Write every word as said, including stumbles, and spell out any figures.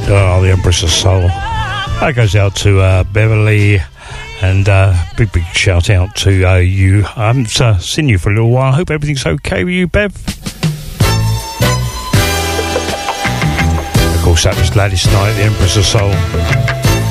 Oh, the Empress of Soul. That goes out to uh, Beverly, and uh, big, big shout out to uh, you. I haven't uh, seen you for a little while. I hope everything's okay with you, Bev. Of course, that was Gladys Knight, the Empress of Soul.